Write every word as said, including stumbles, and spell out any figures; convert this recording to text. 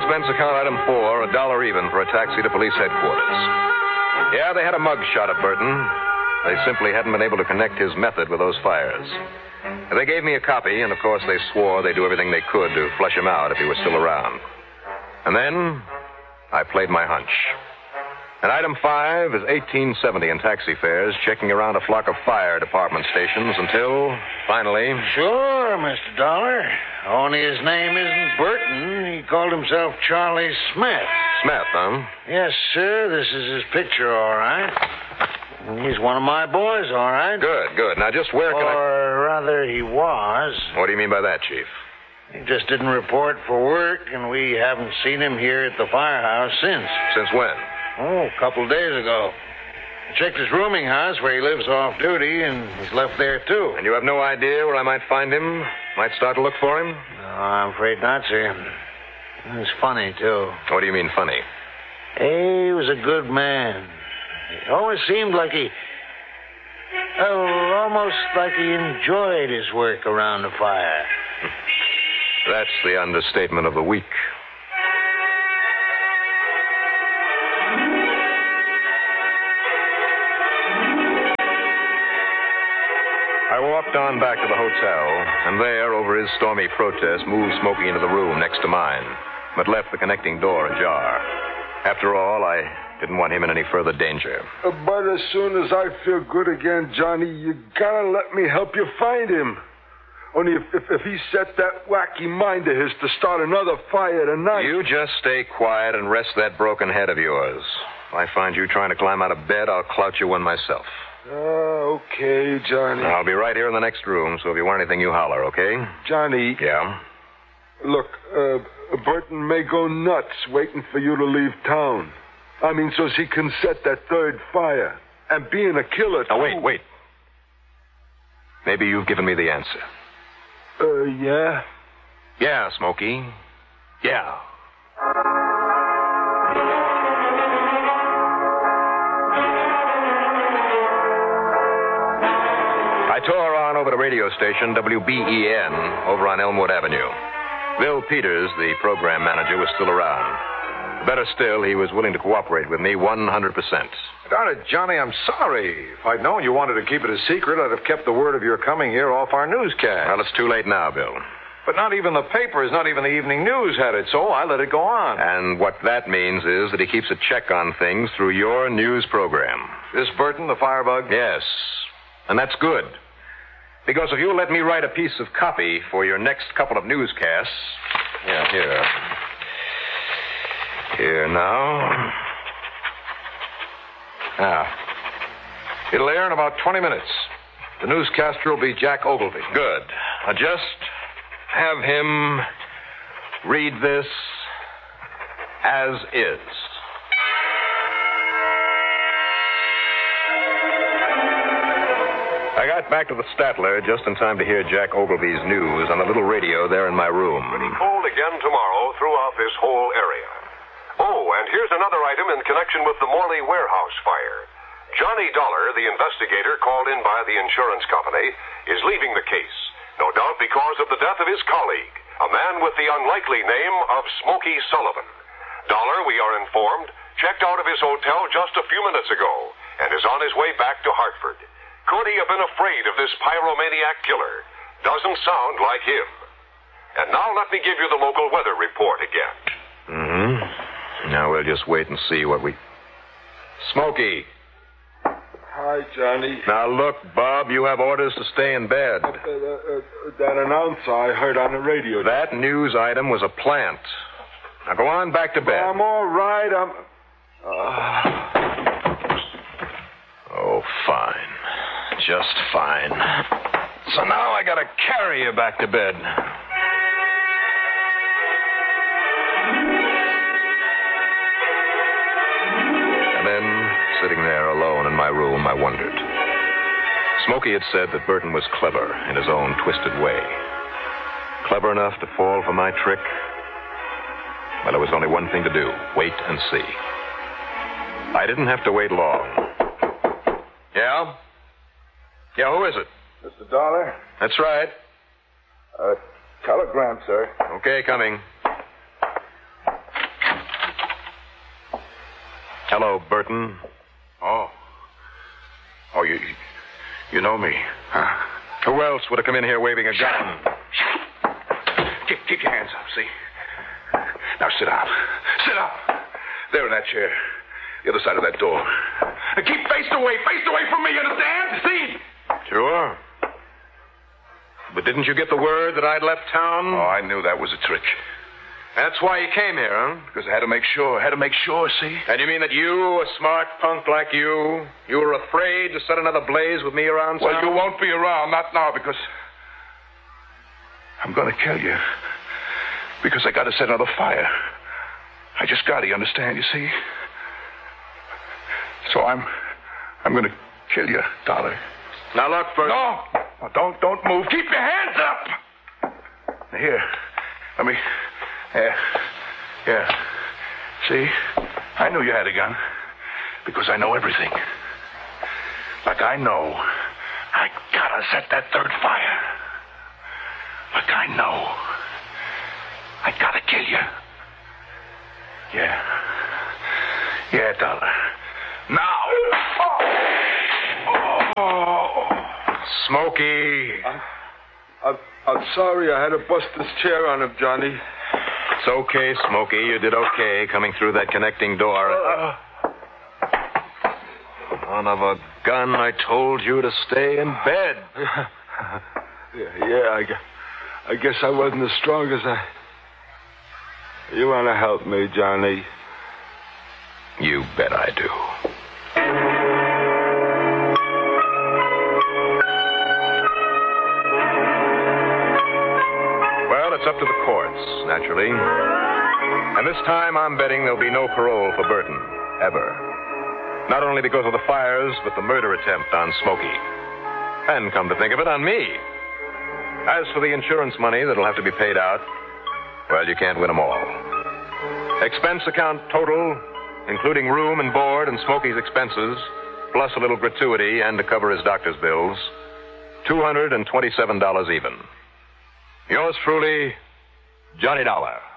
Expense account item four, a dollar even for a taxi to police headquarters. Yeah, they had a mug shot at Burton. They simply hadn't been able to connect his method with those fires. They gave me a copy, and of course they swore they'd do everything they could to flush him out if he was still around. And then I played my hunch. And item five is eighteen seventy in taxi fares, checking around a flock of fire department stations until, finally... Sure, Mister Dollar. Only his name isn't Burton. He called himself Charlie Smith. Smith, huh? Yes, sir. This is his picture, all right. He's one of my boys, all right. Good, good. Now, just where can I... Or rather, he was. What do you mean by that, Chief? He just didn't report for work, and we haven't seen him here at the firehouse since. Since when? Oh, a couple of days ago. I checked his rooming house where he lives off duty, and he's left there, too. And you have no idea where I might find him? Might start to look for him? No, I'm afraid not, sir. It's funny, too. What do you mean, funny? He was a good man. It always seemed like he... Oh, almost like he enjoyed his work around the fire. That's the understatement of the week. I walked on back to the hotel, and there, over his stormy protest, moved Smokey into the room next to mine, but left the connecting door ajar. After all, I didn't want him in any further danger. Uh, but as soon as I feel good again, Johnny, you gotta let me help you find him. Only if, if, if he set that wacky mind of his to start another fire tonight... You just stay quiet and rest that broken head of yours. If I find you trying to climb out of bed, I'll clout you one myself. Oh, okay, Johnny. I'll be right here in the next room, so if you want anything, you holler, okay? Johnny. Yeah? Look, uh, Burton may go nuts waiting for you to leave town. I mean, so he can set that third fire. And being a killer, too. Now, wait, wait. Maybe you've given me the answer. Uh, yeah? Yeah, Smokey. Yeah. I tore on over to radio station W B E N over on Elmwood Avenue. Bill Peters, the program manager, was still around. Better still, he was willing to cooperate with me one hundred percent. Darn it, Johnny, I'm sorry. If I'd known you wanted to keep it a secret, I'd have kept the word of your coming here off our newscast. Well, it's too late now, Bill. But not even the papers, not even the evening news had it, so I let it go on. And what that means is that he keeps a check on things through your news program. This Burton, the firebug? Yes. And that's good. Because if you'll let me write a piece of copy for your next couple of newscasts... Yeah, here. Here now. Ah. It'll air in about twenty minutes. The newscaster will be Jack Ogilvy. Good. I'll just have him read this as is. I got back to the Statler just in time to hear Jack Ogilvy's news on the little radio there in my room. Pretty cold again tomorrow throughout this whole area. Oh, and here's another item in connection with the Morley warehouse fire. Johnny Dollar, the investigator called in by the insurance company, is leaving the case. No doubt because of the death of his colleague, a man with the unlikely name of Smokey Sullivan. Dollar, we are informed, checked out of his hotel just a few minutes ago and is on his way back to Hartford. Could he have been afraid of this pyromaniac killer? Doesn't sound like him. And now let me give you the local weather report again. Mm-hmm. Now we'll just wait and see what we... Smokey. Hi, Johnny. Now look, Bob, you have orders to stay in bed. Uh, uh, uh, that announcer I heard on the radio. That news item was a plant. Now go on back to bed. I'm all right. I'm... Uh... Oh, fine. Just fine. So now I gotta carry you back to bed. And then, sitting there alone in my room, I wondered. Smokey had said that Burton was clever in his own twisted way. Clever enough to fall for my trick? Well, there was only one thing to do. Wait and see. I didn't have to wait long. Yeah? Yeah, who is it? Mister Dollar? That's right. Uh, telegram, sir. Okay, coming. Hello, Burton. Oh. Oh, you you know me, huh? Who else would have come in here waving a gun? Kick, kick your hands up, see? Now sit down. Sit down. There in that chair. The other side of that door. And keep faced away, faced away from me, you understand? See? Sure. But didn't you get the word that I'd left town? Oh, I knew that was a trick. That's why you came here, huh? Because I had to make sure. I had to make sure, see? And you mean that you, a smart punk like you, you were afraid to set another blaze with me around town? Well, you won't be around. Not now, because I'm going to kill you. Because I got to set another fire. I just got to, you understand, you see? So I'm I'm going to kill you, Dollar. Now, look, first... No! no! Don't, don't move. Keep your hands up! Here. Let me... Yeah. Yeah. See? I knew you had a gun. Because I know everything. Like I know I gotta set that third fire. Like I know I gotta kill you. Yeah. Yeah, Dollar. Now. Oh. Oh. Smokey. I'm, I'm, I'm sorry I had to bust this chair on him, Johnny. It's okay, Smokey. You did okay coming through that connecting door. Uh, Son of a gun, I told you to stay in bed. yeah, yeah I, gu- I guess I wasn't as strong as I... You want to help me, Johnny? You bet I do. Well, it's up to the courts, naturally. And this time I'm betting there'll be no parole for Burton, ever. Not only because of the fires, but the murder attempt on Smokey. And come to think of it, on me. As for the insurance money that'll have to be paid out, well, you can't win them all. Expense account total, including room and board and Smokey's expenses, plus a little gratuity and to cover his doctor's bills, two hundred twenty-seven dollars even. Yours truly, Johnny Dollar.